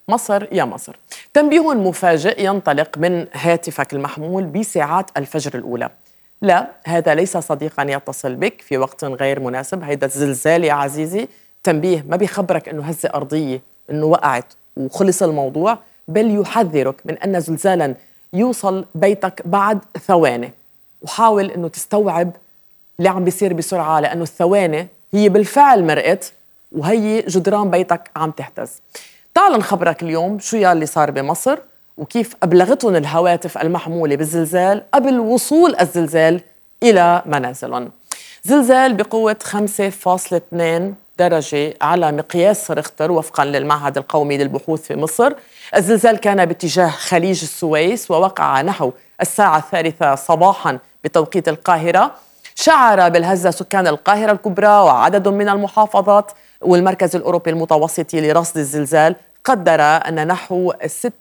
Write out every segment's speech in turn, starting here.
مصر يا مصر. تنبيه مفاجئ ينطلق من هاتفك المحمول بساعات الفجر الأولى. لا، هذا ليس صديقا يتصل بك في وقت غير مناسب، هيدا الزلزال يا عزيزي. تنبيه ما بيخبرك انه هزة أرضية انه وقعت وخلص الموضوع، بل يحذرك من أن زلزالا يوصل بيتك بعد ثواني. وحاول انه تستوعب اللي عم بيصير بسرعة، لأنه الثواني هي بالفعل مرقت وهي جدران بيتك عم تهتز. تعال نخبرك اليوم شو يلي صار بمصر وكيف أبلغتهم الهواتف المحمولة بالزلزال قبل وصول الزلزال إلى منازلهم. زلزال بقوة 5.2 درجة على مقياس ريختر وفقا للمعهد القومي للبحوث في مصر. الزلزال كان باتجاه خليج السويس ووقع نحو الساعة 3 صباحا بتوقيت القاهرة. شعر بالهزة سكان القاهرة الكبرى وعدد من المحافظات، والمركز الأوروبي المتوسطي لرصد الزلزال قدر أن نحو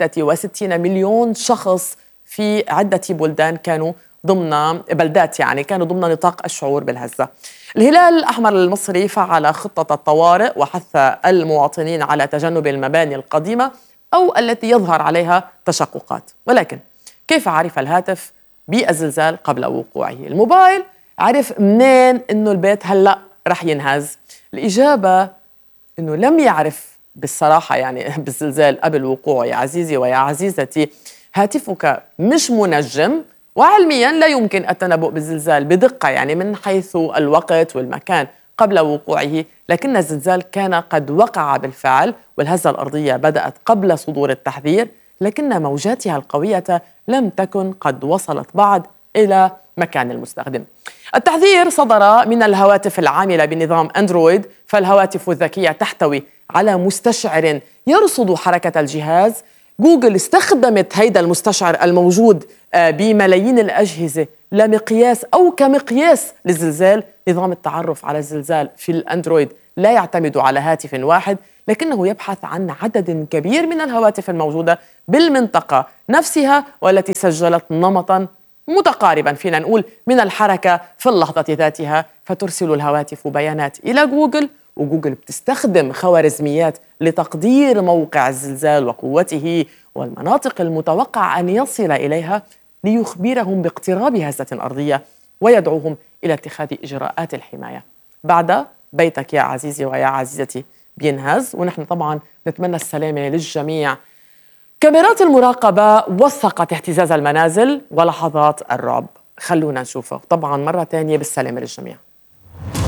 66 مليون شخص في عدة بلدان كانوا ضمن بلدات، يعني كانوا ضمن نطاق الشعور بالهزة. الهلال الأحمر المصري فعل خطة الطوارئ وحث المواطنين على تجنب المباني القديمة أو التي يظهر عليها تشققات. ولكن كيف عرف الهاتف بالزلزال قبل وقوعه؟ الموبايل عرف منين إنه البيت هلأ رح ينهز؟ الإجابة إنه لم يعرف بالصراحة يعني بالزلزال قبل وقوعه يا عزيزي ويا عزيزتي. هاتفك مش منجم، وعلميا لا يمكن التنبؤ بالزلزال بدقة يعني من حيث الوقت والمكان قبل وقوعه، لكن الزلزال كان قد وقع بالفعل، والهزة الأرضية بدأت قبل صدور التحذير، لكن موجاتها القوية لم تكن قد وصلت بعد إلى مكان المستخدم. التحذير صدر من الهواتف العاملة بنظام أندرويد، فالهواتف الذكية تحتوي على مستشعر يرصد حركة الجهاز. جوجل استخدمت هيدا المستشعر الموجود بملايين الأجهزة لمقياس أو كمقياس للزلزال. نظام التعرف على الزلزال في الأندرويد لا يعتمد على هاتف واحد، لكنه يبحث عن عدد كبير من الهواتف الموجودة بالمنطقة نفسها والتي سجلت نمطاً متقارباً فينا نقول من الحركة في اللحظة ذاتها، فترسل الهواتف بيانات إلى جوجل، وجوجل بتستخدم خوارزميات لتقدير موقع الزلزال وقوته والمناطق المتوقع أن يصل إليها ليخبرهم باقتراب هزة أرضية ويدعوهم إلى اتخاذ إجراءات الحماية. بعد بيتك يا عزيزي ويا عزيزتي بينهز، ونحن طبعا نتمنى السلامة للجميع. كاميرات المراقبة وثقت اهتزاز المنازل ولحظات الرعب. خلونا نشوفه طبعا مرة تانية بالسلامة للجميع.